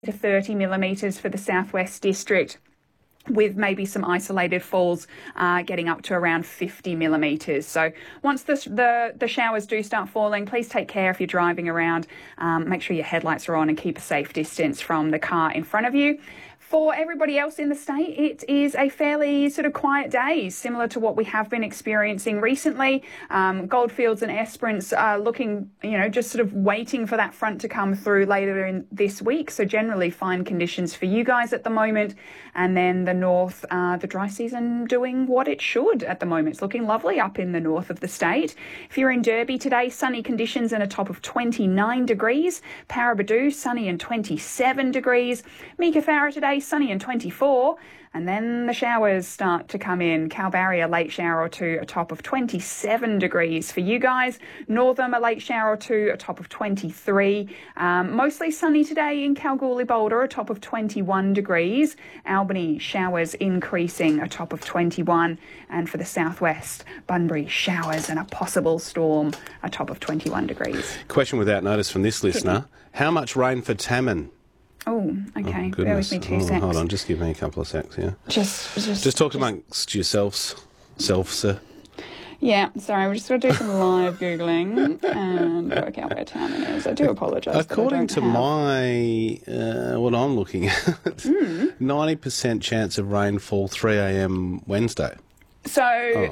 to 30 millimetres for the Southwest District, with maybe some isolated falls getting up to around 50 millimetres. So once the showers do start falling, please take care if you're driving around. Make sure your headlights are on and keep a safe distance from the car in front of you. For everybody else in the state, it is a fairly sort of quiet day, similar to what we have been experiencing recently. Goldfields and Esperance are looking, just sort of waiting for that front to come through later in this week. So generally fine conditions for you guys at the moment. And then the north, the dry season doing what it should at the moment. It's looking lovely up in the north of the state. If you're in Derby today, sunny conditions and a top of 29 degrees. Paraburdoo, sunny and 27 degrees. Meekatharra today, sunny and 24, and then the showers start to come in. Kalbarri, a late shower or two, a top of 27 degrees for you guys. Northam, a late shower or two, a top of 23. Mostly sunny today in Kalgoorlie Boulder, a top of 21 degrees. Albany, showers increasing, a top of 21. And for the southwest, Bunbury, showers and a possible storm, a top of 21 degrees. Question without notice from this listener. How much rain for Tammin? Oh, okay. Bear with me 2 seconds. Hold on, just give me a couple of secs, yeah. Just talk amongst yourselves, sir. Yeah, sorry, we're just going to do some live Googling and work out where Tammin is. I do apologise. According to my, what I'm looking at, 90% chance of rainfall 3 a.m. Wednesday. So,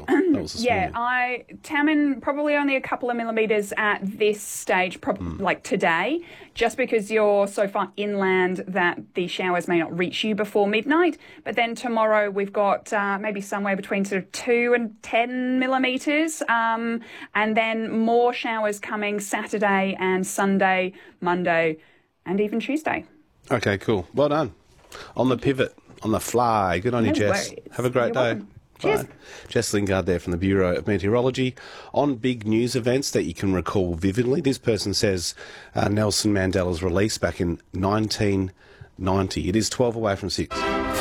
that was Tammin probably only a couple of millimetres at this stage, like today, just because you're so far inland that the showers may not reach you before midnight. But then tomorrow we've got maybe somewhere between sort of 2 and 10 millimetres, and then more showers coming Saturday and Sunday, Monday, and even Tuesday. Okay, cool. Well done. On the pivot, on the fly. Good on you, Jess. Worries. Have a great day. Welcome. Cheers. Bye. Jess Lingard there from the Bureau of Meteorology. On big news events that you can recall vividly, this person says Nelson Mandela's release back in 1990. It is 12 away from 6.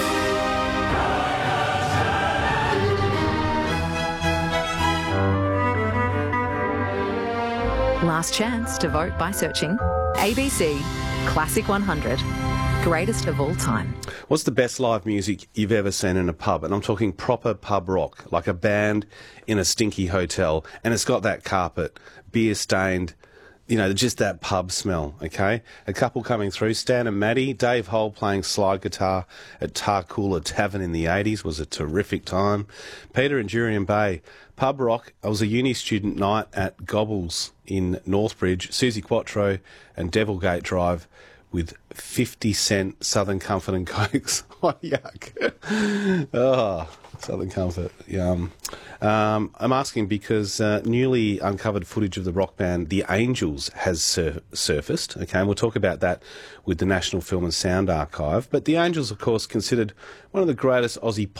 Last chance to vote by searching ABC Classic 100. Greatest of all time. What's the best live music you've ever seen in a pub? And I'm talking proper pub rock, like a band in a stinky hotel, and it's got that carpet, beer stained, just that pub smell, okay? A couple coming through, Stan and Maddie. Dave Hull playing slide guitar at Tarcoola Tavern in the 80s was a terrific time. Peter and Jurien Bay, pub rock. I was a uni student night at Gobbles in Northbridge, Susie Quattro and Devilgate Drive, with 50-cent Southern Comfort and Cokes. Oh, yuck. Oh, Southern Comfort, yum. I'm asking because newly uncovered footage of the rock band The Angels has surfaced, okay, and we'll talk about that with the National Film and Sound Archive. But The Angels, of course, considered one of the greatest Aussie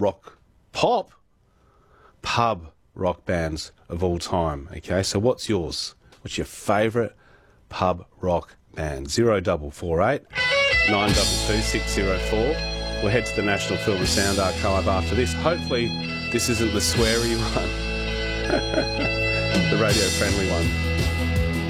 pub rock bands of all time, okay? So what's yours? What's your favourite pub rock band? 0448 922 604. We'll head to the National Film and Sound Archive after this. Hopefully this isn't the sweary one. The radio-friendly one.